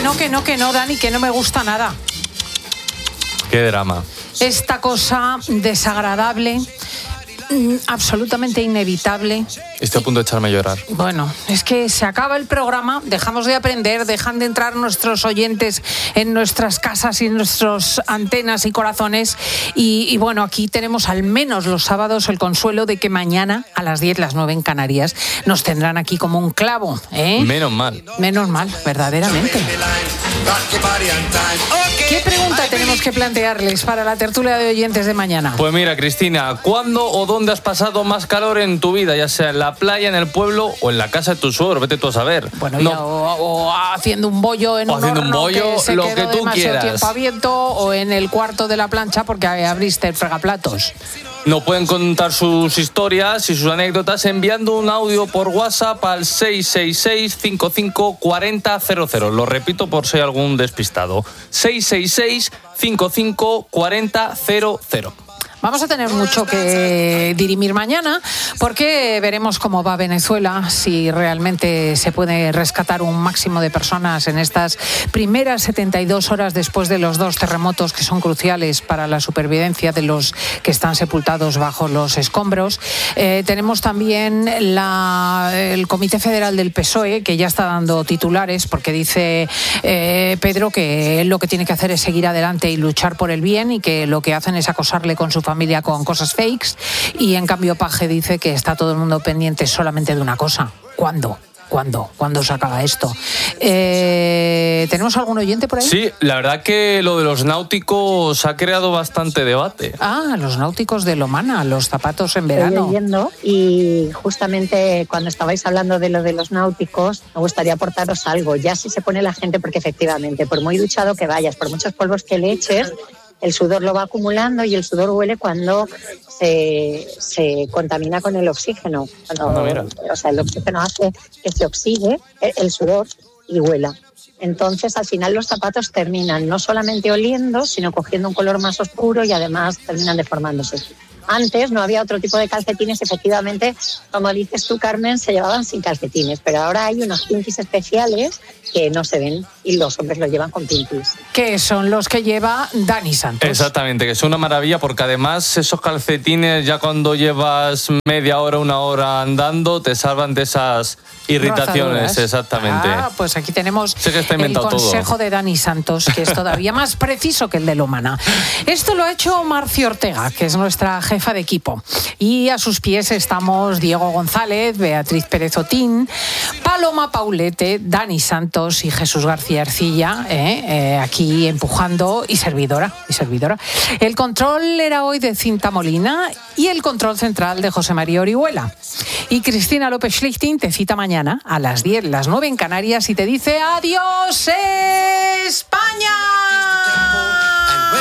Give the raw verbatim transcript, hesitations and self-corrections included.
no, que no, que no, Dani, que no me gusta nada. Qué drama. Esta cosa desagradable, absolutamente inevitable. Estoy a punto de echarme a llorar. Bueno, es que se acaba el programa, dejamos de aprender, dejan de entrar nuestros oyentes en nuestras casas y en nuestras antenas y corazones. Y, y bueno, aquí tenemos al menos los sábados el consuelo de que mañana a las diez, las nueve en Canarias, nos tendrán aquí como un clavo, ¿eh? Menos mal. Menos mal, verdaderamente. ¿Qué pregunta tenemos que plantearles para la tertulia de oyentes de mañana? Pues mira, Cristina, ¿cuándo o dónde has pasado más calor en tu vida? Ya sea en la playa, en el pueblo o en la casa de tu suegro, vete tú a saber. Bueno, no. ya, o, o haciendo un bollo en o un haciendo horno un bollo, que se lo quedó que tú demasiado quieras. tiempo abierto, o en el cuarto de la plancha porque abriste el fregaplatos. Nos pueden contar sus historias y sus anécdotas enviando un audio por WhatsApp al seis seis seis, cinco cinco cuatro cero cero cero. Lo repito por si hay algún despistado. seis seis seis, cinco cinco cuatro cero cero cero. Vamos a tener mucho que dirimir mañana porque veremos cómo va Venezuela, si realmente se puede rescatar un máximo de personas en estas primeras setenta y dos horas después de los dos terremotos que son cruciales para la supervivencia de los que están sepultados bajo los escombros. Eh, tenemos también la, el Comité Federal del P S O E, que ya está dando titulares porque dice eh, Pedro que él lo que tiene que hacer es seguir adelante y luchar por el bien, y que lo que hacen es acosarle con su familia con cosas fakes, y en cambio Paje dice que está todo el mundo pendiente solamente de una cosa: ¿cuándo? ¿Cuándo? ¿Cuándo se acaba esto? Eh, ¿Tenemos algún oyente por ahí? Sí, la verdad que lo de los náuticos ha creado bastante debate. Ah, los náuticos de Lomana, los zapatos en verano. Estoy leyendo, y justamente cuando estabais hablando de lo de los náuticos, me gustaría aportaros algo. Ya si se pone la gente, porque efectivamente, por muy duchado que vayas, por muchos polvos que le eches, el sudor lo va acumulando, y el sudor huele cuando se, se contamina con el oxígeno. Cuando, ah, o sea, el oxígeno hace que se oxide el, el sudor y huela. Entonces, al final los zapatos terminan no solamente oliendo, sino cogiendo un color más oscuro, y además terminan deformándose. Antes no había otro tipo de calcetines, efectivamente, como dices tú, Carmen, se llevaban sin calcetines, pero ahora hay unos pintis especiales que no se ven y los hombres los llevan con pintis. Que son los que lleva Dani Santos. Exactamente, que es una maravilla porque además esos calcetines, ya cuando llevas media hora, una hora andando, te salvan de esas irritaciones. Rozaduras. Exactamente. Ah, pues aquí tenemos sé que está el consejo todo. de Dani Santos, que es todavía más preciso que el de Lomana. Esto lo ha hecho Marcio Ortega, que es nuestra jefa de equipo. Y a sus pies estamos Diego González, Beatriz Pérez Otín, Paloma Paulete, Dani Santos y Jesús García Ercilla, eh, eh, aquí empujando, y servidora, y servidora. El control era hoy de Cinta Molina y el control central de José María Orihuela. Y Cristina López Schlichting te cita mañana a las diez, las nueve en Canarias, y te dice adiós, España.